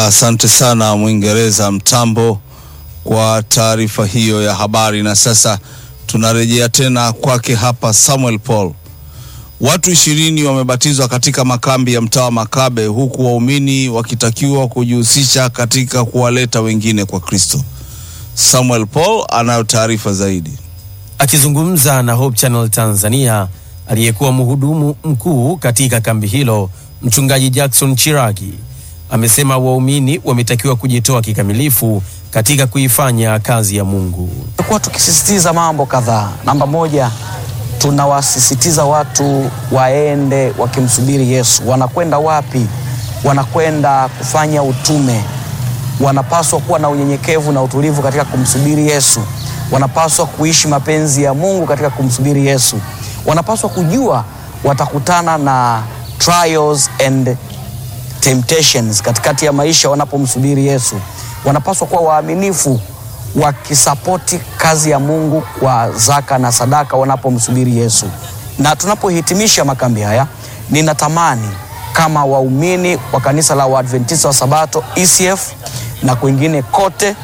Asante sana Mwingereza Mtambo kwa taarifa hiyo ya habari. Na sasa tunarejea tena kwake hapa Samuel Paul. Watu 20 wamebatizwa katika makambi ya mtaa Makabe, huku waumini wakitakiwa kujihusisha katika kuwaleta wengine kwa Kristo. Samuel Paul anayo taarifa zaidi. Akizungumza na Hope Channel Tanzania, aliyekuwa mhudumu mkuu katika kambi hilo, Mchungaji Jackson Chiragi, amesema waumini wametakiwa kujitoa kikamilifu katika kuifanya kazi ya Mungu. Tulikuwa tukisisitiza mambo kadhaa. Namba moja, tunawasisitiza watu waende wakimsubiri Yesu. Wanakwenda wapi? Wanakwenda kufanya utume. Wanapaswa kuwa na unyenyekevu na utulivu katika kumsubiri Yesu. Wanapaswa kuishi mapenzi ya Mungu katika kumsubiri Yesu. Wanapaswa kujua watakutana na trials and temptations katikati ya maisha wanapomsubiri Yesu. Wanapaswa kuwa waaminifu wakisapoti kazi ya Mungu kwa zaka na sadaka wanapomsubiri Yesu. Na tunapohitimisha makambi haya, ninatamani kama waumini wa kanisa la Waadventista wa Sabato ECF na kwingine kote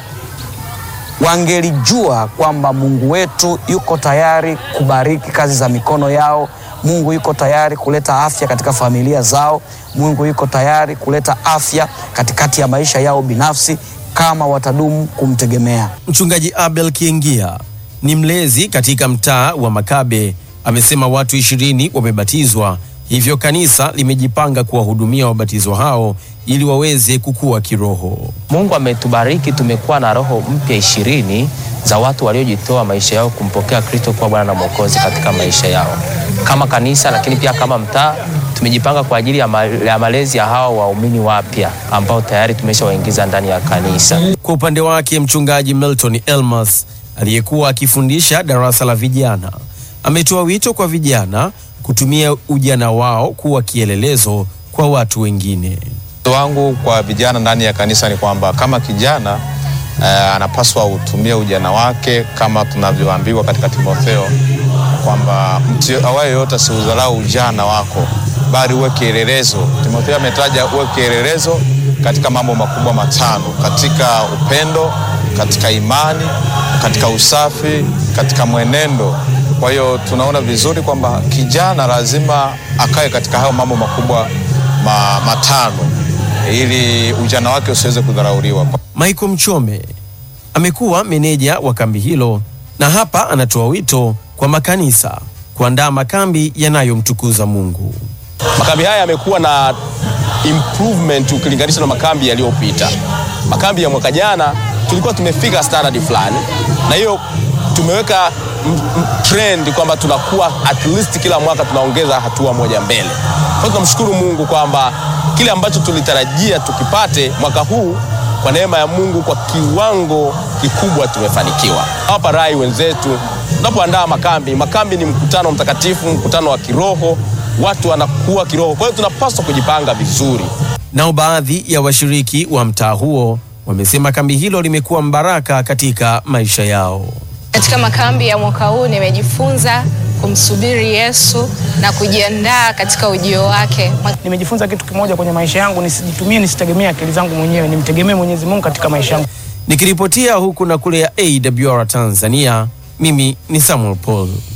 wangelijua kwamba Mungu wetu yuko tayari kubariki kazi za mikono yao. Mungu yuko tayari kuleta afya katika familia zao. Mungu yuko tayari kuleta afya katikati ya maisha yao binafsi kama watadumu kumtegemea. Mchungaji Abel Kiengia ni mlezi katika mtaa wa Makabe, amesema watu 20 wamebatizwa, hivyo kanisa limejipanga kuwahudumia wabatizwa hao ili waweze kukua kiroho. Mungu ametubariki, tumekuwa na roho mpya 20 za watu waliojitoa maisha yao kumpokea Kristo kuwa Bwana na Mwokozi katika maisha yao. Kama kanisa lakini pia kama mtaa tumejipanga kwa ajili ya malezi ya hao waumini wapya ambao tayari tumeshawaingiza ndani ya kanisa. Kwa upande wake, Mchungaji Milton Elmas aliyekuwa akifundisha darasa la vijana ametoa wito kwa vijana kutumia ujana wao kuwa kielelezo kwa watu wengine. Wito wangu kwa vijana ndani ya kanisa ni kwamba kama kijana anapaswa utumie ujana wake kama tunavyoambiwa katika Timotheo kwamba mtu awaye yote asiudharau ujana wako bali uwe kielelezo. Timotheo ametaja uwe kielelezo katika mambo makubwa 5, katika upendo, katika imani, katika usafi, katika mwenendo. Kwa hiyo tunaona vizuri kwamba kijana lazima akae katika hayo mambo makubwa 5 ili ujana wake usiweze kudharauliwa. Michael Mchome amekuwa meneja wa kambi hilo, na hapa anatoa wito kwa makanisa kuandaa makambi yanayomtukuza Mungu. Makambi haya yamekuwa na improvement ukilinganisha na makambi yaliyopita. Makambi ya mwaka jana tulikuwa tumefika standard fulani, na hiyo tumeweka trend kwamba tunakuwa at least kila mwaka tunaongeza hatua moja mbele. Kwa tunamshukuru Mungu kwamba kile ambacho tulitarajia tukipate mwaka huu kwa neema ya Mungu kwa kiwango kikubwa tumefanikiwa. Hapa rai wenzetu, tunapoandaa makambi ni mkutano mtakatifu, mkutano wa kiroho, watu wanakuwa kiroho. Kwa hiyo tunapaswa kujipanga vizuri. Nao baadhi ya washiriki wa mtaa huo wamesema kambi hilo limekuwa mbaraka katika maisha yao. Katika makambi ya mwaka huu nimejifunza kumsubiri Yesu na kujiandaa katika ujio wake. Nimejifunza kitu kimoja kwenye maisha yangu, nisitegemee akili zangu mwenyewe, nimtegemee Mwenyezi Mungu katika maisha yangu. Nikiripotia huku na kule ya AWR Tanzania, mimi ni Samuel Paul.